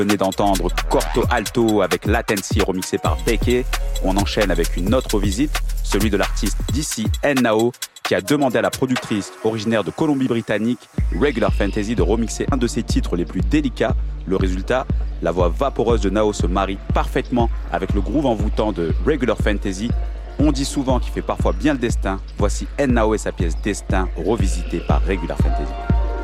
venez d'entendre Corto Alto avec Latency remixé par Beke. On enchaîne avec une autre visite, celui de l'artiste DC Nao, qui a demandé à la productrice originaire de Colombie-Britannique, Regular Fantasy, de remixer un de ses titres les plus délicats. Le résultat, la voix vaporeuse de Nao se marie parfaitement avec le groove envoûtant de Regular Fantasy. On dit souvent qu'il fait parfois bien le destin. Voici Nao et sa pièce Destin, revisitée par Regular Fantasy.